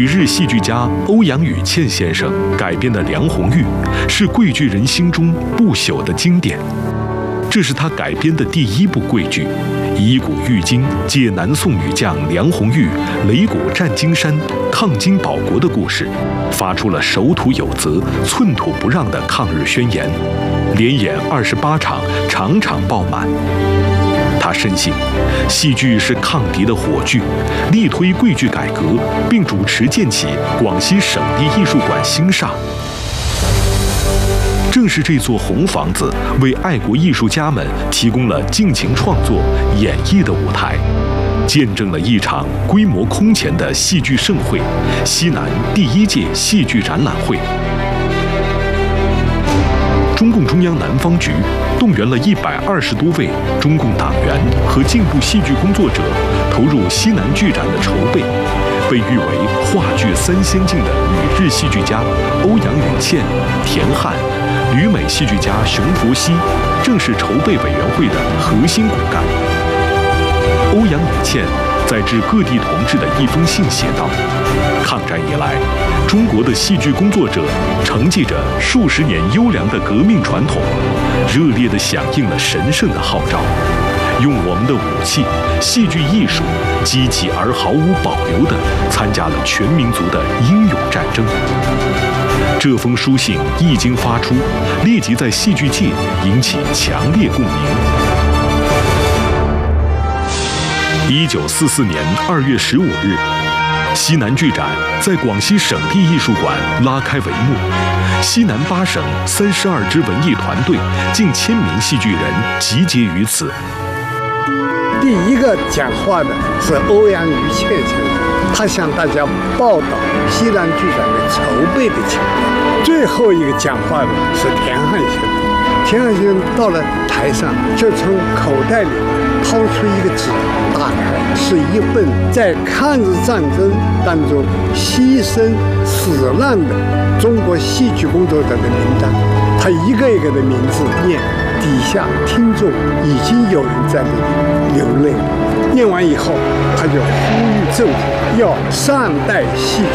日戏剧家欧阳予倩先生改编的《梁红玉》是桂剧人心中不朽的经典。这是他改编的第一部桂剧，以古喻今，借南宋女将梁红玉擂鼓战金山、抗金保国的故事，发出了守土有责、寸土不让的抗日宣言。连演28场，场场爆满。他深信，戏剧是抗敌的火炬，力推桂剧改革，并主持建起广西省立艺术馆新厦。正是这座红房子，为爱国艺术家们提供了尽情创作、演绎的舞台，见证了一场规模空前的戏剧盛会——西南第1届戏剧展览会。中共中央南方局动员了120多位中共党员和进步戏剧工作者，投入西南剧展的筹备。被誉为话剧3仙境的旅日戏剧家欧阳予倩、田汉，旅美戏剧家熊佛熙，正是筹备委员会的核心骨干。欧阳予倩在致各地同志的一封信写道：“抗战以来，中国的戏剧工作者承继着数十年优良的革命传统，热烈地响应了神圣的号召，用我们的武器——戏剧艺术，积极而毫无保留地参加了全民族的英勇战争。”这封书信一经发出，立即在戏剧界引起强烈共鸣。1944年2月15日，西南剧展在广西省立艺术馆拉开帷幕。西南8省32支文艺团队近1000名戏剧人集结于此。 第一个讲话的是欧阳予倩先生，他向大家报道西南剧展的筹备的情况。最后一个讲话的是田汉先生，田汉先生到了台上，就从口袋里掏出一个纸，打开是一份在抗日战争当中牺牲死难的中国戏剧工作者的名单，他一个一个的名字念，底下听众已经有人在那里流泪。念完以后，他就呼吁政府要善待戏剧